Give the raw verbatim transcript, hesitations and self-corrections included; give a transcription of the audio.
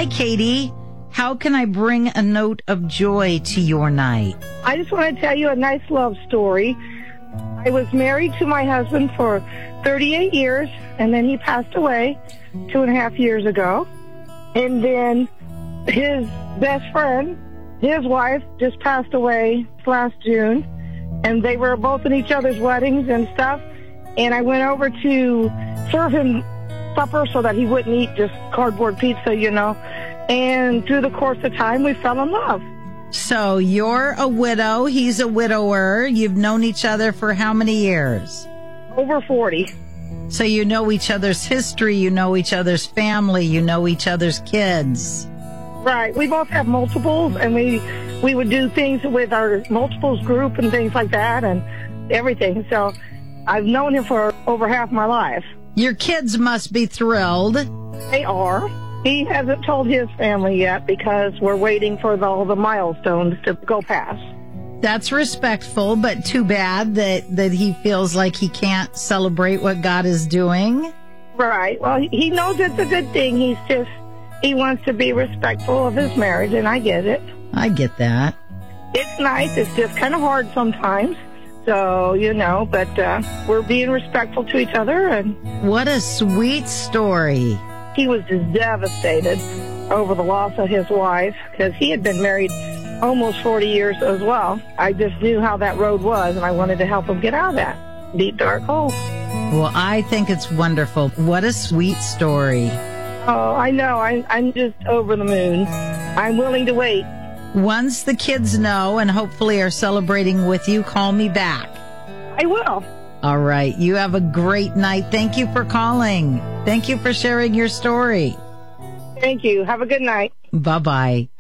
Hi, Katie. How can I bring a note of joy to your night? I just want to tell you a nice love story. I was married to my husband for thirty-eight years, and then he passed away two and a half years ago. And then his best friend, his wife, just passed away last June, and they were both at each other's weddings and stuff. And I went over to serve him supper so that he wouldn't eat just cardboard pizza, you know. And through the course of time, we fell in love. So you're a widow. He's a widower. You've known each other for how many years? Over forty. So you know each other's history. You know each other's family. You know each other's kids. Right. We both have multiples, and we we would do things with our multiples group and things like that and everything. So I've known him for over half my life. Your kids must be thrilled. They are. He hasn't told his family yet because we're waiting for the, all the milestones to go past. That's respectful, but too bad that, that he feels like he can't celebrate what God is doing. Right. Well, he knows it's a good thing. He's just, he wants to be respectful of his marriage, and I get it. I get that. It's nice. It's just kind of hard sometimes. So, you know, but uh, we're being respectful to each other. And what a sweet story. He was just devastated over the loss of his wife because he had been married almost forty years as well. I just knew how that road was, and I wanted to help him get out of that deep, dark hole. Well, I think it's wonderful. What a sweet story. Oh, I know. I, I'm just over the moon. I'm willing to wait. Once the kids know and hopefully are celebrating with you, call me back. I will. All right. You have a great night. Thank you for calling. Thank you for sharing your story. Thank you. Have a good night. Bye-bye.